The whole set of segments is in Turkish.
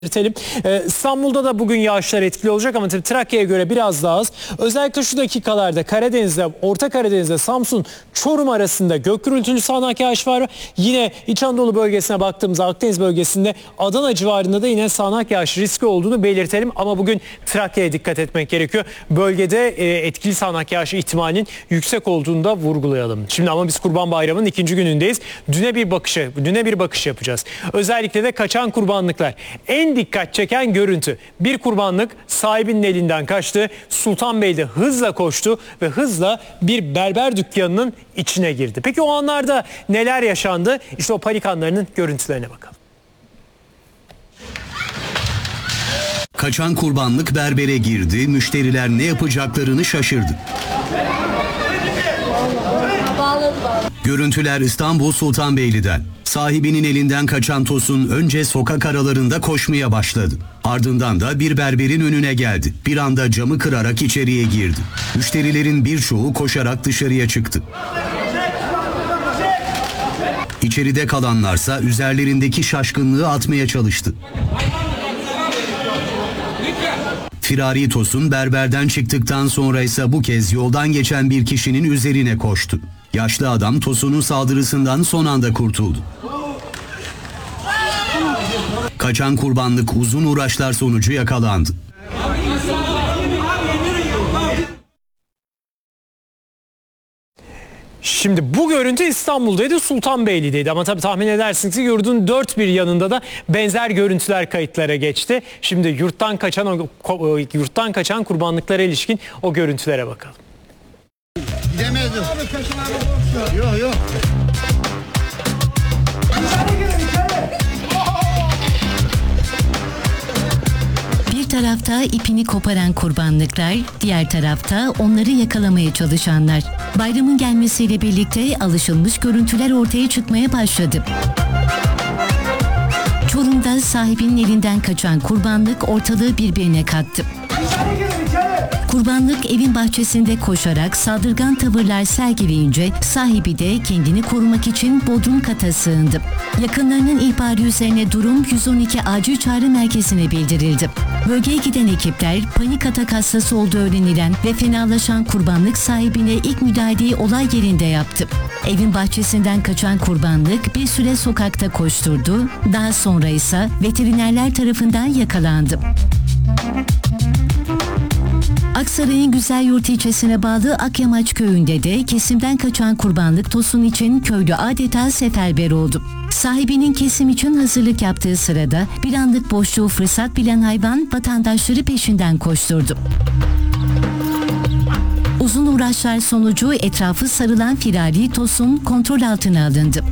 belirtelim. İstanbul'da da bugün yağışlar etkili olacak ama tabii Trakya'ya göre biraz daha az. Özellikle şu dakikalarda Karadeniz'de, Orta Karadeniz'de, Samsun, Çorum arasında gök gürültülü sağanak yağış var. Yine İç Anadolu bölgesine baktığımızda Akdeniz bölgesinde Adana civarında da yine sağanak yağış riski olduğunu belirtelim. Ama bugün Trakya'ya dikkat etmek gerekiyor. Bölgede etkili sağanak yağış ihtimalinin yüksek olduğunu da vurgulayalım. Şimdi ama biz Kurban Bayramı'nın ikinci günündeyiz. Düne bir bakış yapacağız. Özellikle de kaçan kurbanlıklar. En dikkat çeken görüntü. Bir kurbanlık sahibinin elinden kaçtı. Sultanbeyli'de hızla koştu ve hızla bir berber dükkanının içine girdi. Peki o anlarda neler yaşandı? İşte o panik anlarının görüntülerine bakalım. Kaçan kurbanlık berbere girdi. Müşteriler ne yapacaklarını şaşırdı. Görüntüler İstanbul Sultanbeyli'den. Sahibinin elinden kaçan Tosun önce sokak aralarında koşmaya başladı. Ardından da bir berberin önüne geldi. Bir anda camı kırarak içeriye girdi. Müşterilerin birçoğu koşarak dışarıya çıktı. İçeride kalanlarsa üzerlerindeki şaşkınlığı atmaya çalıştı. Firari Tosun berberden çıktıktan sonra ise bu kez yoldan geçen bir kişinin üzerine koştu. Yaşlı adam Tosun'un saldırısından son anda kurtuldu. Kaçan kurbanlık uzun uğraşlar sonucu yakalandı. Şimdi bu görüntü İstanbul'daydı, Sultanbeyli'deydi ama tabii tahmin edersiniz ki yurdun dört bir yanında da benzer görüntüler kayıtlara geçti. Şimdi yurttan kaçan kurbanlıklara ilişkin o görüntülere bakalım. Gidemedim. Yok. Bir tarafta ipini koparan kurbanlıklar, diğer tarafta onları yakalamaya çalışanlar. Bayramın gelmesiyle birlikte alışılmış görüntüler ortaya çıkmaya başladı. Çorum'da sahibinin elinden kaçan kurbanlık ortalığı birbirine kattı. Kurbanlık evin bahçesinde koşarak saldırgan tavırlar sergileyince sahibi de kendini korumak için bodrum kata sığındı. Yakınlarının ihbarı üzerine durum 112 acil çağrı merkezine bildirildi. Bölgeye giden ekipler panik atak hastası olduğu öğrenilen ve fenalaşan kurbanlık sahibine ilk müdahaleyi olay yerinde yaptı. Evin bahçesinden kaçan kurbanlık bir süre sokakta koşturdu, daha sonra ise veterinerler tarafından yakalandı. Aksaray'ın Güzelyurt ilçesine bağlı Akyamaç köyünde de kesimden kaçan kurbanlık Tosun için köylü adeta seferber oldu. Sahibinin kesim için hazırlık yaptığı sırada bir anlık boşluğu fırsat bilen hayvan vatandaşları peşinden koşturdu. Uzun uğraşlar sonucu etrafı sarılan firari Tosun kontrol altına alındı.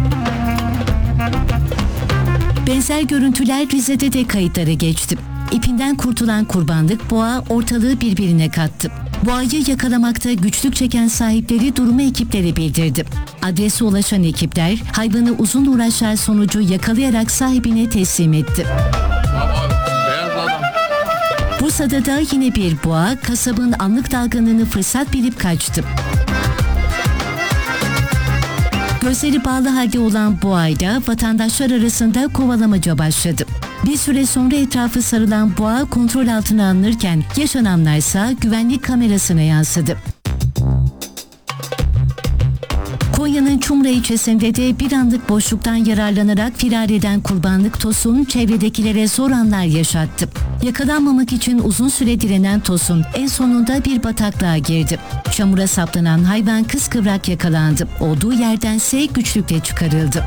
Benzer görüntüler Rize'de de kayıtlara geçti. İpinden kurtulan kurbanlık boğa ortalığı birbirine kattı. Boğayı yakalamakta güçlük çeken sahipleri durumu ekiplere bildirdi. Adrese ulaşan ekipler hayvanı uzun uğraşlar sonucu yakalayarak sahibine teslim etti. Bursa'da da yine bir boğa kasabın anlık dalgınlığını fırsat bilip kaçtı. Gözleri bağlı halde olan boğayla vatandaşlar arasında kovalamaca başladı. Bir süre sonra etrafı sarılan boğa kontrol altına alınırken yaşananlarsa güvenlik kamerasına yansıdı. Konya'nın Çumra ilçesinde de bir anlık boşluktan yararlanarak firar eden kurbanlık Tosun çevredekilere zor anlar yaşattı. Yakalanmamak için uzun süre direnen Tosun en sonunda bir bataklığa girdi. Çamura saplanan hayvan kıskıvrak yakalandı. Olduğu yerdense güçlükle çıkarıldı.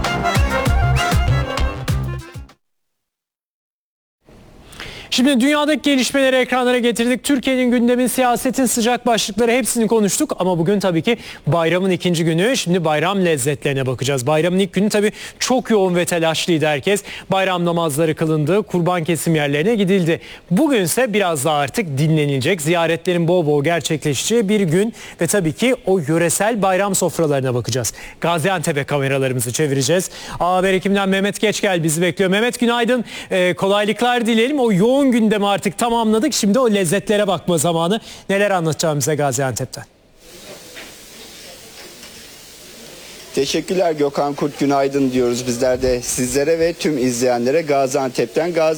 Şimdi dünyadaki gelişmeleri ekranlara getirdik. Türkiye'nin gündemi, siyasetin sıcak başlıkları hepsini konuştuk. Ama bugün tabii ki bayramın ikinci günü. Şimdi bayram lezzetlerine bakacağız. Bayramın ilk günü tabii çok yoğun ve telaşlıydı herkes. Bayram namazları kılındı, kurban kesim yerlerine gidildi. Bugünse biraz daha artık dinlenilecek, ziyaretlerin bol bol gerçekleşeceği bir gün. Ve tabii ki o yöresel bayram sofralarına bakacağız. Gaziantep'e kameralarımızı çevireceğiz. Haber ekibinden Mehmet Geçgel bizi bekliyor. Mehmet günaydın, kolaylıklar dileyelim. O yoğun gündemi artık tamamladık. Şimdi o lezzetlere bakma zamanı. Neler anlatacağım bize Gaziantep'ten? Teşekkürler Gökhan Kurt, günaydın diyoruz bizler de sizlere ve tüm izleyenlere Gaziantep'ten.